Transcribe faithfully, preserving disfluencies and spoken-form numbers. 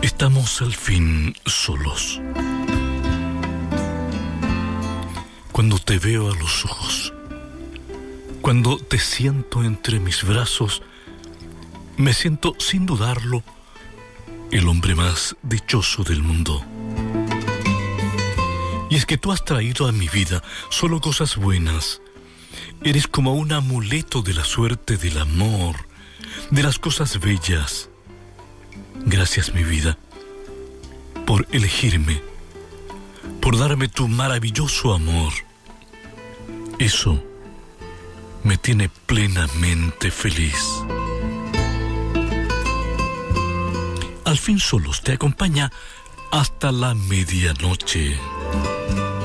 Estamos al fin solos. Cuando te veo a los ojos, cuando te siento entre mis brazos, me siento sin dudarlo el hombre más dichoso del mundo. Y es que tú has traído a mi vida solo cosas buenas. Eres como un amuleto de la suerte del amor, de las cosas bellas. Gracias, mi vida, por elegirme, por darme tu maravilloso amor. Eso me tiene plenamente feliz. Al fin solos te acompaña hasta la medianoche.